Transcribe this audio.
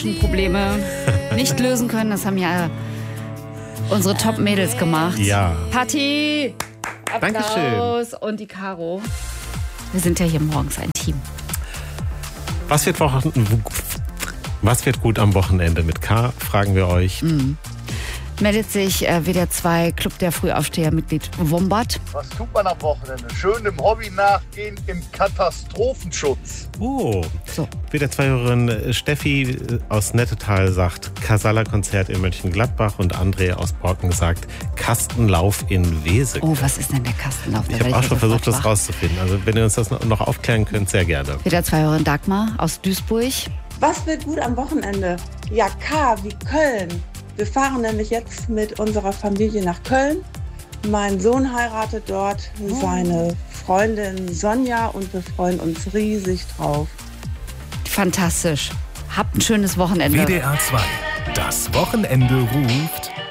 technischen Probleme nicht lösen können. Das haben ja unsere Top-Mädels gemacht. Ja. Patti, Applaus. Dankeschön. Und die Caro. Wir sind ja hier morgens ein Team. Was wird gut am Wochenende mit K, fragen wir euch. Meldet sich WDR 2 Club der Frühaufsteher-Mitglied Wombat. Was tut man am Wochenende? Schön dem Hobby nachgehen im Katastrophenschutz. Oh, So. WDR 2-Hörerin Steffi aus Nettetal sagt Casala-Konzert in Mönchengladbach und André aus Borken sagt Kastenlauf in Wesel. Oh, was ist denn der Kastenlauf? Ich habe auch schon versucht, das rauszufinden. Also wenn ihr uns das noch aufklären könnt, sehr gerne. WDR 2-Hörerin Dagmar aus Duisburg. Was wird gut am Wochenende? Ja, K wie Köln. Wir fahren nämlich jetzt mit unserer Familie nach Köln. Mein Sohn heiratet dort seine Freundin Sonja und wir freuen uns riesig drauf. Fantastisch. Habt ein schönes Wochenende. WDR 2. Das Wochenende ruft